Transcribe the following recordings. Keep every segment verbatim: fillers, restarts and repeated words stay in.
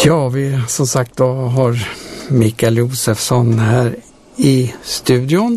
Ja, vi som sagt då har Mikael Josefsson här i studion.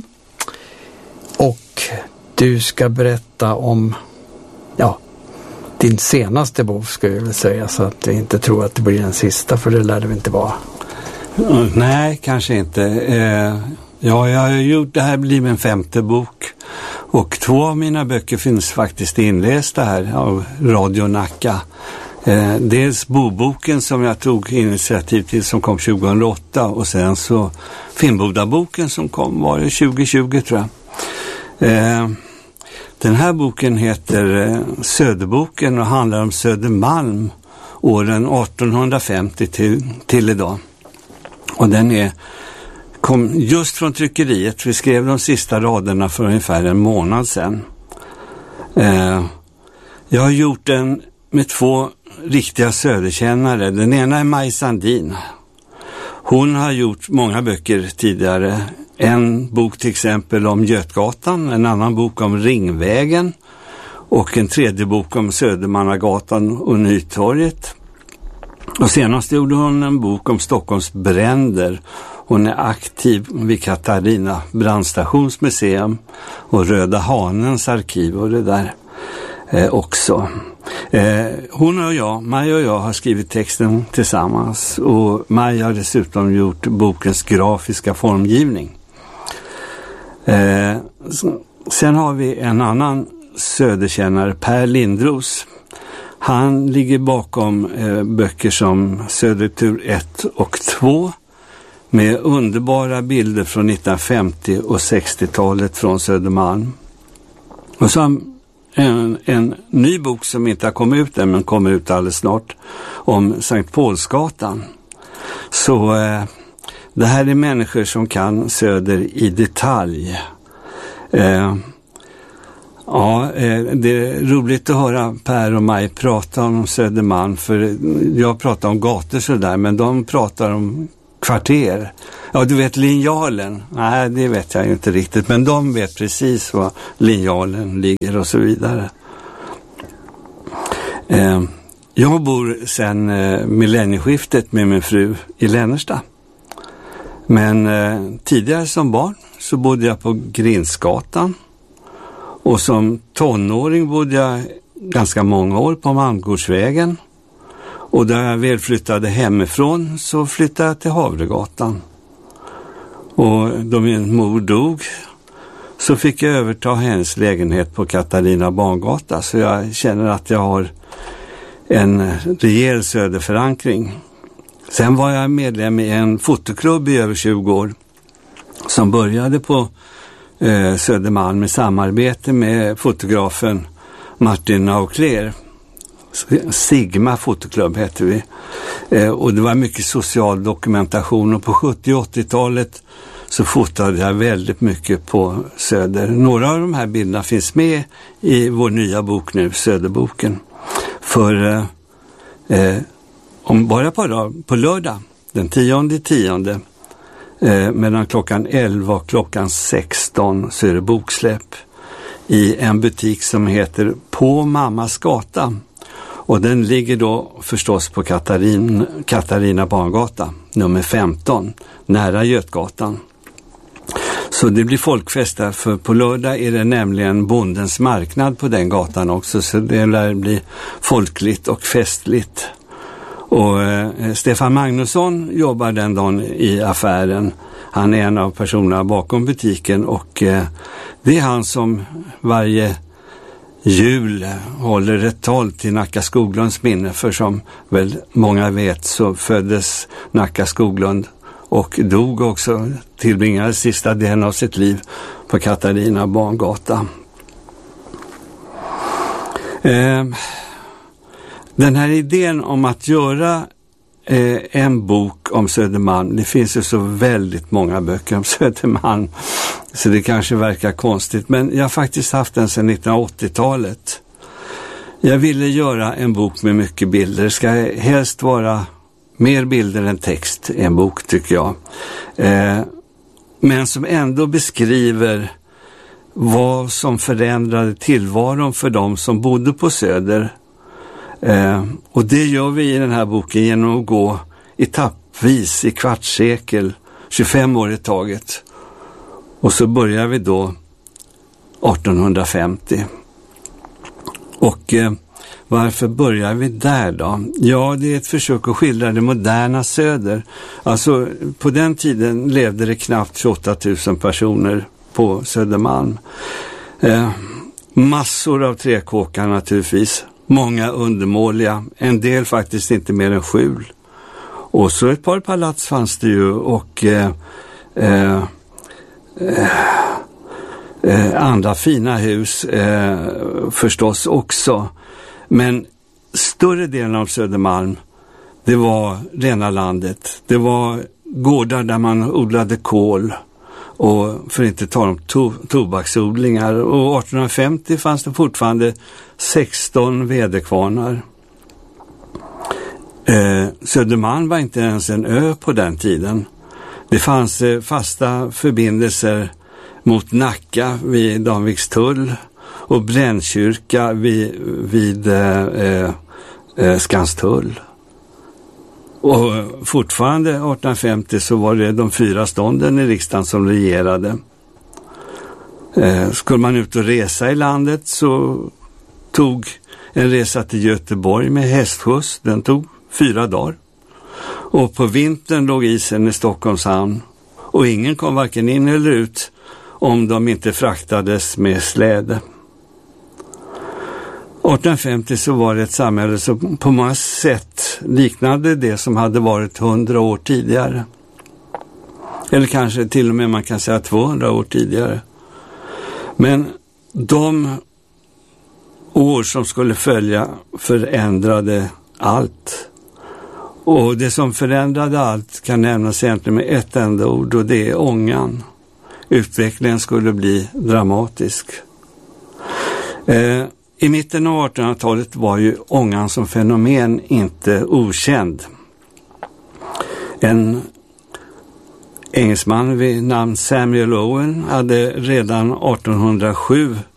Och du ska berätta om, ja, din senaste bok skulle jag vilja säga, så att vi inte tror att det blir den sista, för det lär det inte vara. Mm, nej, kanske inte. Eh, ja, jag har gjort, det här blir min femte bok. Och två av mina böcker finns faktiskt inlästa här av Radio Nacka. Eh, dels Boboken som jag tog initiativ till som kom tjugohundraåtta, och sen så Finnbodaboken som kom, var det tjugo tjugo tror jag. Eh, den här boken heter eh, Söderboken och handlar om Södermalm åren artonhundrafemtio till, till idag. Och den är, kom just från tryckeriet. Vi skrev de sista raderna för ungefär en månad sedan. Eh, jag har gjort den med två riktiga söderkännare. Den ena är Maj Sandin. Hon har gjort många böcker tidigare. En bok till exempel om Götgatan, en annan bok om Ringvägen och en tredje bok om Södermannagatan och Nytorget. Och senast gjorde hon en bok om Stockholms bränder. Hon är aktiv vid Katarina brandstationsmuseum och Röda Hanens arkiv och det där eh, också. Eh, hon och jag, Maj och jag, har skrivit texten tillsammans, och Maj har dessutom gjort bokens grafiska formgivning. Eh, sen har vi en annan söderkännare, Per Lindros. Han ligger bakom eh, böcker som Södertur ett och två med underbara bilder från nittonhundrafemtio- och sextiotalet från Södermalm. Och så en, en ny bok som inte har kommit ut än, men kommer ut alldeles snart, om Sankt Paulsgatan. Så eh, det här är människor som kan Söder i detalj. Eh, Ja, det är roligt att höra Per och Maj prata om Södermalm, för jag pratar om gator sådär, men de pratar om kvarter. Ja, du vet linjalen. Nej, det vet jag ju inte riktigt, men de vet precis var linjalen ligger och så vidare. Jag bor sedan millennieskiftet med min fru i Lännersta. Men tidigare som barn så bodde jag på Grinsgatan. Och som tonåring bodde jag ganska många år på Malmgårdsvägen. Och där jag väl flyttade hemifrån så flyttade jag till Havregatan. Och då min mor dog så fick jag överta hennes lägenhet på Katarina Bangata. Så jag känner att jag har en rejäl söderförankring. Sen var jag medlem i en fotoklubb i över tjugo år som började på Eh, Södermalm i samarbete med fotografen Martin Naucler. Sigma fotoklubb heter vi. Eh, och det var mycket social dokumentation, och på sjuttio- och åttiotalet så fotade jag väldigt mycket på Söder. Några av de här bilderna finns med i vår nya bok nu, Söderboken. För eh, eh, om bara på, på lördag, den tionde tionde, Eh, mellan klockan elva och klockan sexton så är det boksläpp i en butik som heter På Mammas gata, och den ligger då förstås på Katarin, Katarina Bangata nummer femton, nära Götgatan. Så det blir folkfest där, för på lördag är det nämligen Bondens marknad på den gatan också, så det lär bli folkligt och festligt. Och eh, Stefan Magnusson jobbar den dagen i affären. Han är en av personerna bakom butiken, och eh, det är han som varje jul håller ett tal till Nacka Skoglunds minne. För som väl många vet så föddes Nacka Skoglund och dog också, tillbringade sista delen av sitt liv på Katarina Bangata. Eh, Den här idén om att göra eh, en bok om Södermalm, det finns ju så väldigt många böcker om Södermalm, så det kanske verkar konstigt, men jag har faktiskt haft den sedan nittonhundraåttiotalet. Jag ville göra en bok med mycket bilder. Det ska helst vara mer bilder än text i en bok, tycker jag. Eh, men som ändå beskriver vad som förändrade tillvaron för dem som bodde på Söder. Eh, och det gör vi i den här boken genom att gå etappvis i kvartssekel, tjugofem år i taget. Och så börjar vi då artonhundrafemtio. Och eh, varför börjar vi där då? Ja, det är ett försök att skildra det moderna söder. Alltså på den tiden levde det knappt tjugoåtta tusen personer på Södermalm. Eh, massor av träkåkar naturligtvis. Många undermåliga. En del faktiskt inte mer än skjul. Och så ett par palats fanns det ju och eh, eh, eh, eh, andra fina hus eh, förstås också. Men större delen av Södermalm, det var rena landet. Det var gårdar där man odlade kål och för inte tala om to- tobaksodlingar. Och artonhundrafemtio fanns det fortfarande sexton väderkvarnar. Eh, Södermalm var inte ens en ö på den tiden. Det fanns eh, fasta förbindelser mot Nacka vid Danvikstull och Brännkyrka vid, vid eh, eh, Skanstull. Och fortfarande artonhundrafemtio så var det de fyra stånden i riksdagen som regerade. Eh, skulle man ut och resa i landet så tog en resa till Göteborg med hästskjuts, den tog fyra dagar. Och på vintern låg isen i Stockholms hamn och ingen kom varken in eller ut om de inte fraktades med släde. artonhundrafemtio så var det ett samhälle som på många sätt liknade det som hade varit hundra år tidigare. Eller kanske till och med man kan säga tvåhundra år tidigare. Men de år som skulle följa förändrade allt. Och det som förändrade allt kan nämnas egentligen med ett enda ord och det är ångan. Utvecklingen skulle bli dramatisk. Eh, I mitten av artonhundratalet var ju ångan som fenomen inte okänd. En engelsman vid namn Samuel Owen hade redan artonhundrasju